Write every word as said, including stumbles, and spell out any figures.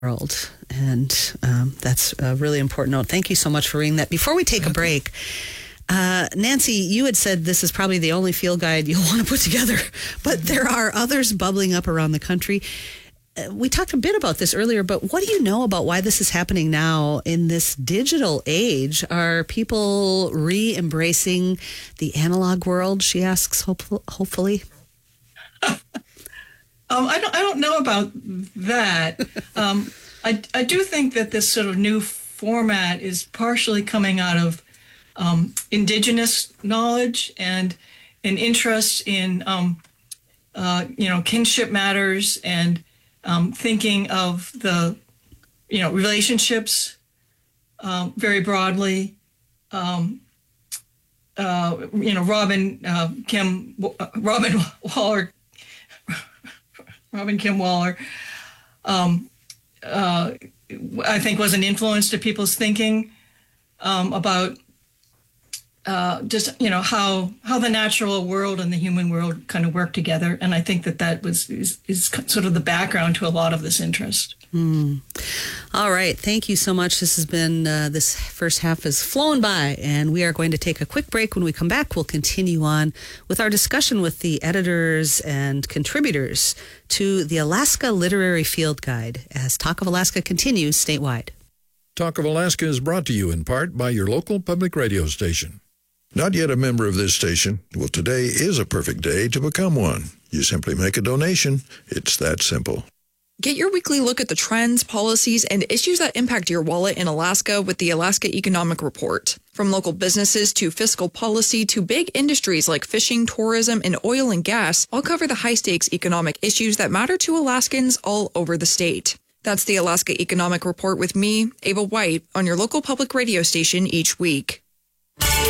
world. And um, that's a really important note. Thank you so much for reading that. Before we take a break, uh, Nancy, you had said this is probably the only field guide you'll want to put together, but there are others bubbling up around the country. Uh, we talked a bit about this earlier, but what do you know about why this is happening now in this digital age? Are people re-embracing the analog world, she asks, hope- hopefully? Um, I don't. I don't know about that. Um, I I do think that this sort of new format is partially coming out of um, indigenous knowledge and an interest in um, uh, you know kinship matters and um, thinking of the you know relationships um, very broadly. Um, uh, you know, Robin uh, Kim uh, Robin Waller. Robin Kim Waller, um, uh, I think, was an influence to people's thinking um, about uh, just, you know, how how the natural world and the human world kind of work together. And I think that that was is, is sort of the background to a lot of this interest. Hmm. All right. Thank you so much. This has been, uh, this first half has flown by, and we are going to take a quick break. When we come back, we'll continue on with our discussion with the editors and contributors to the Alaska Literary Field Guide as Talk of Alaska continues statewide. Talk of Alaska is brought to you in part by your local public radio station. Not yet a member of this station? Well, today is a perfect day to become one. You simply make a donation. It's that simple. Get your weekly look at the trends, policies, and issues that impact your wallet in Alaska with the Alaska Economic Report. From local businesses to fiscal policy to big industries like fishing, tourism, and oil and gas, I'll cover the high-stakes economic issues that matter to Alaskans all over the state. That's the Alaska Economic Report with me, Ava White, on your local public radio station each week.